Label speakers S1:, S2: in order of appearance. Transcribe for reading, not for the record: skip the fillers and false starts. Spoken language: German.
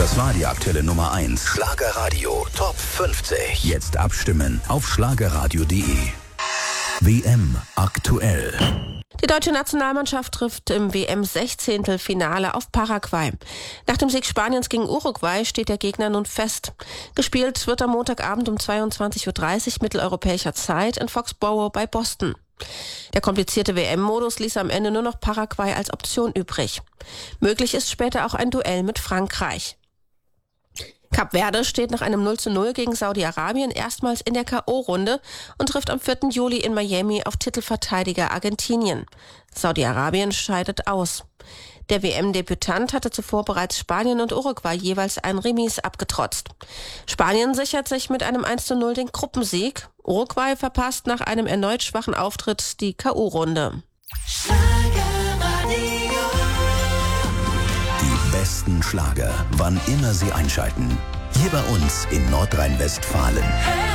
S1: Das war die aktuelle Nummer 1. Schlagerradio Top 50. Jetzt abstimmen auf schlagerradio.de. WM aktuell.
S2: Die deutsche Nationalmannschaft trifft im WM-16-Finale auf Paraguay. Nach dem Sieg Spaniens gegen Uruguay steht der Gegner nun fest. Gespielt wird am Montagabend um 22:30 Uhr mitteleuropäischer Zeit in Foxborough bei Boston. Der komplizierte WM-Modus ließ am Ende nur noch Paraguay als Option übrig. Möglich ist später auch ein Duell mit Frankreich. Kap Verde steht nach einem 0:0 gegen Saudi-Arabien erstmals in der K.O.-Runde und trifft am 4. Juli in Miami auf Titelverteidiger Argentinien. Saudi-Arabien scheidet aus. Der WM-Debütant hatte zuvor bereits Spanien und Uruguay jeweils ein Remis abgetrotzt. Spanien sichert sich mit einem 1:0 den Gruppensieg. Uruguay verpasst nach einem erneut schwachen Auftritt die K.O.-Runde.
S1: Die besten Schlager, wann immer Sie einschalten. Hier bei uns in Nordrhein-Westfalen.